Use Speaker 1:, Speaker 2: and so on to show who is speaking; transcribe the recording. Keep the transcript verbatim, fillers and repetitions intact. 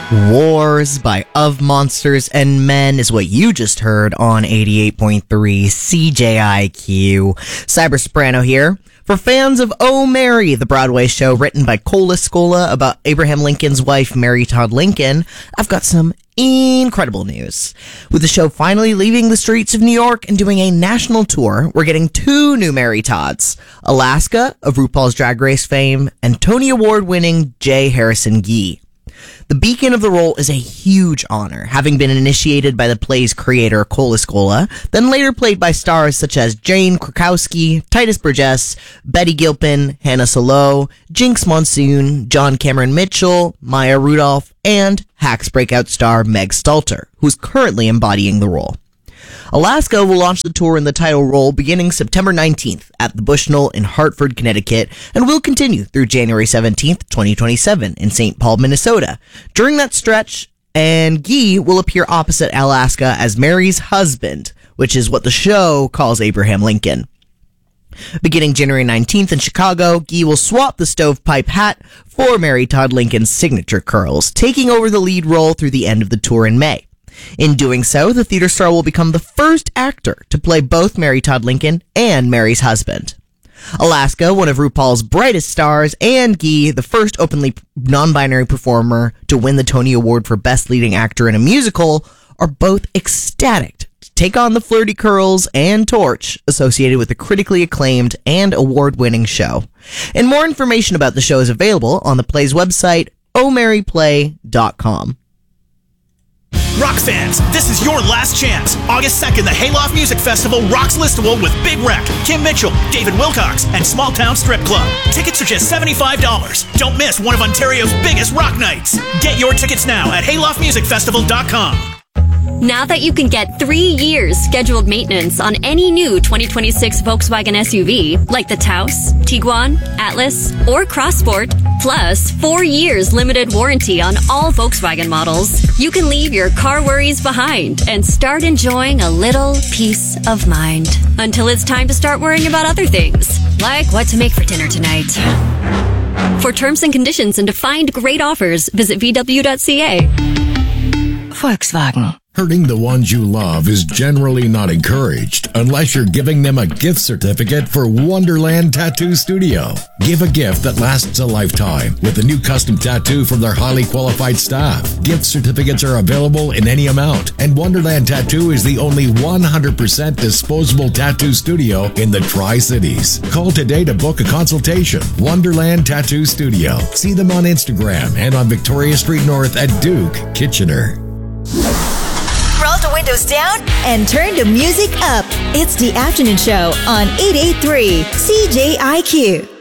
Speaker 1: Wars by Of Monsters and Men is what you just heard on eighty-eight point three C J I Q. Cyber Soprano here. For fans of Oh Mary, the Broadway show written by Cole Escola about Abraham Lincoln's wife, Mary Todd Lincoln, I've got some incredible news. With the show finally leaving the streets of New York and doing a national tour, we're getting two new Mary Todds. Alaska, of RuPaul's Drag Race fame, and Tony Award-winning J. Harrison Ghee. The beacon of the role is a huge honor, having been initiated by the play's creator, Cole Escola, then later played by stars such as Jane Krakowski, Titus Burgess, Betty Gilpin, Hannah Solow, Jinx Monsoon, John Cameron Mitchell, Maya Rudolph, and Hacks breakout star Meg Stalter, who's currently embodying the role. Alaska will launch the tour in the title role beginning September nineteenth at the Bushnell in Hartford, Connecticut, and will continue through January seventeenth, twenty twenty-seven in Saint Paul, Minnesota. During that stretch, and Ghee will appear opposite Alaska as Mary's husband, which is what the show calls Abraham Lincoln. Beginning January nineteenth in Chicago, Ghee will swap the stovepipe hat for Mary Todd Lincoln's signature curls, taking over the lead role through the end of the tour in May. In doing so, the theater star will become the first actor to play both Mary Todd Lincoln and Mary's husband. Alaska, one of RuPaul's brightest stars, and Ghee, the first openly non-binary performer to win the Tony Award for Best Leading Actor in a Musical, are both ecstatic to take on the flirty curls and torch associated with the critically acclaimed and award-winning show. And more information about the show is available on the play's website, oh mary play dot com.
Speaker 2: Rock fans, this is your last chance. August second, the Hayloft Music Festival rocks Listowel with Big Wreck, Kim Mitchell, David Wilcox, and Small Town Strip Club. Tickets are just seventy-five dollars. Don't miss one of Ontario's biggest rock nights. Get your tickets now at hayloft music festival dot com.
Speaker 3: Now that you can get three years scheduled maintenance on any new twenty twenty-six Volkswagen S U V, like the Taos, Tiguan, Atlas, or Crossport, plus four years limited warranty on all Volkswagen models, you can leave your car worries behind and start enjoying a little peace of mind. Until it's time to start worrying about other things, like what to make for dinner tonight. For terms and conditions and to find great offers, visit v w dot c a. Volkswagen.
Speaker 4: Hurting the ones you love is generally not encouraged unless you're giving them a gift certificate for Wonderland Tattoo Studio. Give a gift that lasts a lifetime with a new custom tattoo from their highly qualified staff. Gift certificates are available in any amount, and Wonderland Tattoo is the only one hundred percent disposable tattoo studio in the Tri-Cities. Call today to book a consultation. Wonderland Tattoo Studio. See them on Instagram and on Victoria Street North at Duke, Kitchener.
Speaker 5: Roll the windows down and turn the music up. It's the afternoon show on eight eighty-three C J I Q.